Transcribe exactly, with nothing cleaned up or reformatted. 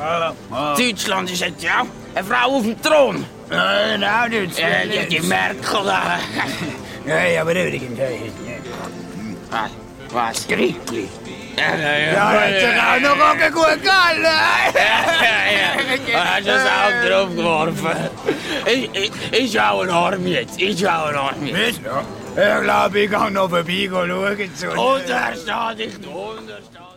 Ja, ja. Deutschland ist jetzt ja eine Frau auf dem Thron. Ja, genau, nicht. Ja, die, die Merkel da. Ja, aber übrigens. Was? Was? Griechli. Ja, ja, ja. Ja, hat sich auch noch auch gut gehalten. Ja, ja. Hast du das auch drauf geworfen? Ich, ich, ich schaue einen Arm jetzt. Ich schaue einen Arm jetzt. Ja. Ich glaube, ich kann noch vorbei schauen. Untersteh dich, untersteh.